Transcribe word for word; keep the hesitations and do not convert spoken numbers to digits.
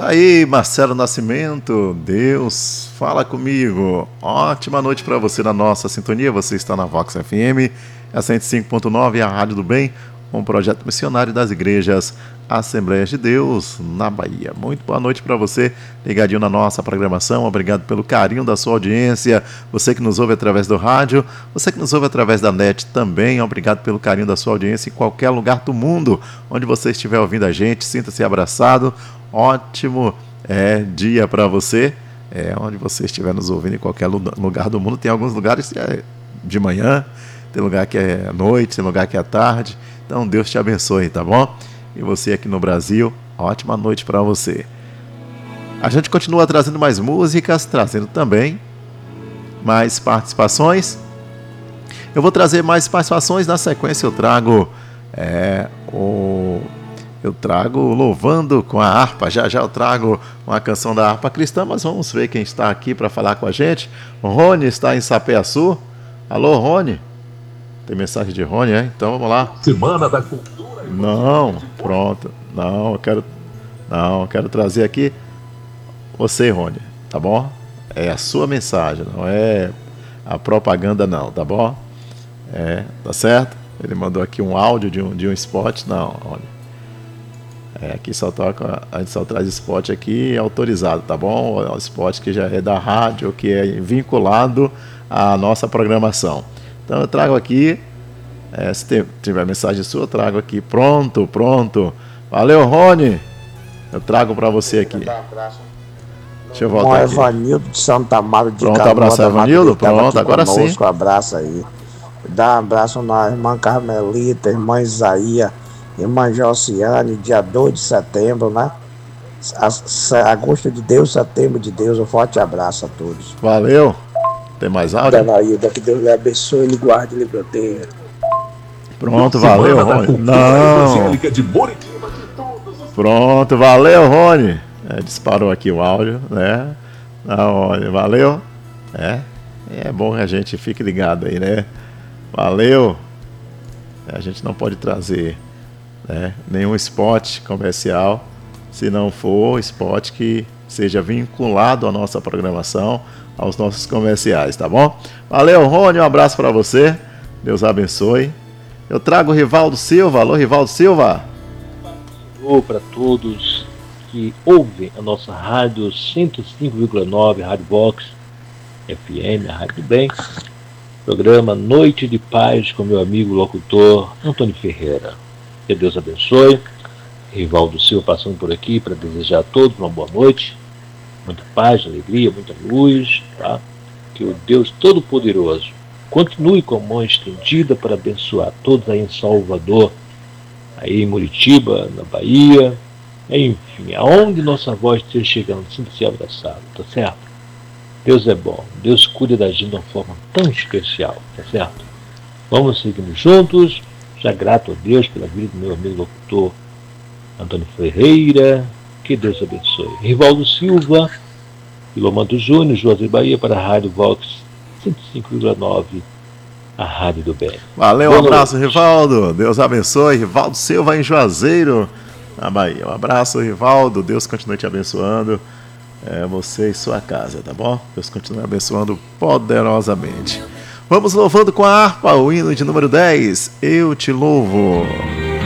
Tá aí, Marcelo Nascimento, Deus fala comigo. Ótima noite para você na nossa sintonia. Você está na Vox F M, a cento e cinco ponto nove, a Rádio do Bem, um projeto missionário das igrejas Assembleias de Deus na Bahia. Muito boa noite para você, ligadinho na nossa programação. Obrigado pelo carinho da sua audiência. Você que nos ouve através do rádio, você que nos ouve através da net também. Obrigado pelo carinho da sua audiência em qualquer lugar do mundo, onde você estiver ouvindo a gente. Sinta-se abraçado. Ótimo é, dia para você, é, onde você estiver nos ouvindo em qualquer lugar do mundo. Tem alguns lugares que é de manhã, tem lugar que é noite, tem lugar que é tarde. Então Deus te abençoe, tá bom? E você aqui no Brasil, ótima noite para você. A gente continua trazendo mais músicas, trazendo também mais participações. Eu vou trazer mais participações, na sequência eu trago é, o... Eu trago Louvando com a Harpa. Já já eu trago uma canção da Harpa Cristã, mas vamos ver quem está aqui para falar com a gente. O Rony está em Sapé-Açu. Alô, Rony? Tem mensagem de Rony, é? Então vamos lá. Semana da Cultura. Não, pronto. Não, eu quero, não, eu quero trazer aqui você, Rony, tá bom? É a sua mensagem, não é a propaganda não, tá bom? É, tá certo? Ele mandou aqui um áudio de um, de um spot. Não, Rony. É, aqui só toca, a gente só traz spot aqui autorizado, tá bom? O spot que já é da rádio, que é vinculado à nossa programação. Então eu trago aqui, é, se tiver mensagem sua, eu trago aqui. Pronto, pronto. Valeu, Rony. Eu trago para você aqui. Deixa eu voltar Bom, aqui. Evanildo de Santa Amaro de Pronto, Canoa, abraço, Evanildo. Pronto, agora conosco, sim. Um abraço aí. Dá um abraço na irmã Carmelita, irmã Isaías, irmã Josiane, dia dois de setembro, né? Agosto de Deus, setembro de Deus. Um forte abraço a todos. Valeu. Tem mais áudio? Danaída, que Deus lhe abençoe, ele guarde e lhe proteja. Pronto, valeu, Rony. Não. Pronto, valeu, Rony. É, disparou aqui o áudio, né? Não, Rony, valeu. É, é bom que a gente fique ligado aí, né? Valeu. A gente não pode trazer, né, nenhum spot comercial se não for spot que seja vinculado à nossa programação, aos nossos comerciais, tá bom? Valeu, Rony, um abraço para você, Deus abençoe. Eu trago o Rivaldo Silva. Alô, Rivaldo Silva. Alô para todos que ouvem a nossa rádio cento e cinco vírgula nove, Rádio Vox F M, a Rádio do Bem. Programa Noite de Paz com meu amigo locutor Antônio Ferreira. Que Deus abençoe. Rivaldo Silva passando por aqui para desejar a todos uma boa noite. Muita paz, alegria, muita luz. Tá? Que o Deus Todo-Poderoso continue com a mão estendida para abençoar todos aí em Salvador, aí em Muritiba, na Bahia. Enfim, aonde nossa voz esteja chegando, sinta-se abraçado, tá certo? Deus é bom, Deus cuida da gente de uma forma tão especial, tá certo? Vamos seguindo juntos, já grato a Deus pela vida do meu amigo locutor Antônio Ferreira, que Deus abençoe. Rivaldo Silva, Ilomanto Júnior, Juazeiro Bahia, para a Rádio Vox cento e cinco vírgula nove, a Rádio do Bem. Valeu, um abraço, Rivaldo, Deus abençoe. Rivaldo Silva em Juazeiro, na Bahia. Um abraço, Rivaldo, Deus continue te abençoando. É, você e sua casa, tá bom? Deus continue abençoando poderosamente. Vamos louvando com a harpa, o hino de número dez, Eu Te Louvo.